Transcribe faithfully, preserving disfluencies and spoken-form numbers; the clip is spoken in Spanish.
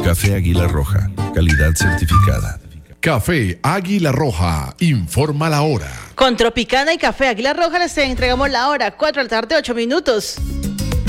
Café Águila Roja, calidad certificada. Café Águila Roja, informa la hora. Con Tropicana y Café Águila Roja les entregamos la hora, cuatro de la tarde, ocho minutos.